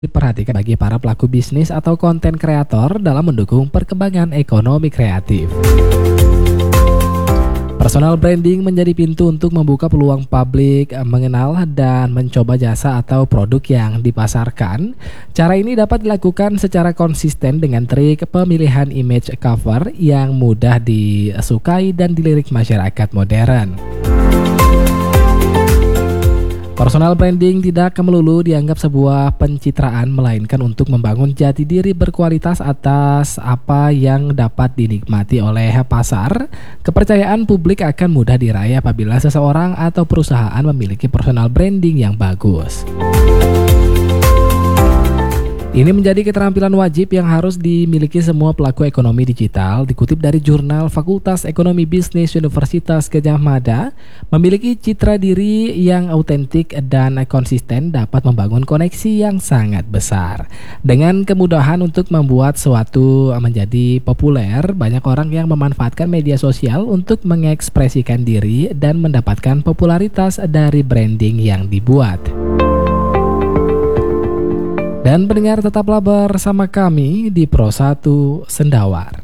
diperhatikan bagi para pelaku bisnis atau konten kreator dalam mendukung perkembangan ekonomi kreatif. Personal branding menjadi pintu untuk membuka peluang publik mengenal dan mencoba jasa atau produk yang dipasarkan. Cara ini dapat dilakukan secara konsisten dengan trik pemilihan image cover yang mudah disukai dan dilirik masyarakat modern. Personal branding tidak melulu dianggap sebuah pencitraan, melainkan untuk membangun jati diri berkualitas atas apa yang dapat dinikmati oleh pasar. Kepercayaan publik akan mudah diraih apabila seseorang atau perusahaan memiliki personal branding yang bagus. Ini menjadi keterampilan wajib yang harus dimiliki semua pelaku ekonomi digital. Dikutip dari jurnal Fakultas Ekonomi Bisnis Universitas Gadjah Mada, memiliki citra diri yang autentik dan konsisten dapat membangun koneksi yang sangat besar. Dengan kemudahan untuk membuat sesuatu menjadi populer, banyak orang yang memanfaatkan media sosial untuk mengekspresikan diri dan mendapatkan popularitas dari branding yang dibuat. Dan pendengar, tetaplah bersama kami di Pro 1 Sendawar.